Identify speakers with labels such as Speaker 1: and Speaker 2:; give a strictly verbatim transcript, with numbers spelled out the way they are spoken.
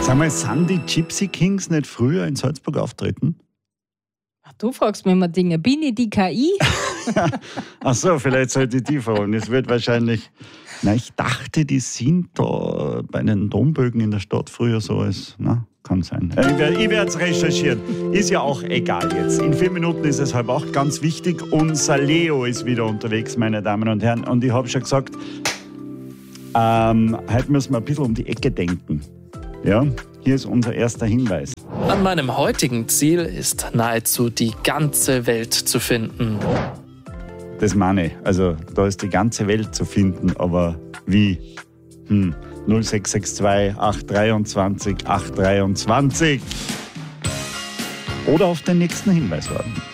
Speaker 1: Sag mal, sind die Gypsy Kings nicht früher in Salzburg auftreten?
Speaker 2: Ach, du fragst mir immer Dinge. Bin ich die K I?
Speaker 1: Ach so, vielleicht sollte ich die fragen. Es wird wahrscheinlich... Na, ich dachte, die sind da bei den Dombögen in der Stadt früher so als... Na, kann sein. Ich werde es recherchieren. Ist ja auch egal jetzt. In vier Minuten ist es halb acht. Ganz wichtig, unser Leo ist wieder unterwegs, meine Damen und Herren. Und ich habe schon gesagt, ähm, heute müssen wir ein bisschen um die Ecke denken. Ja, hier ist unser erster Hinweis.
Speaker 3: An meinem heutigen Ziel ist nahezu die ganze Welt zu finden.
Speaker 1: Das meine ich. Also da ist die ganze Welt zu finden, aber wie? Hm. null sechs sechs zwei acht zwei drei acht zwei. Oder auf den nächsten Hinweis warten.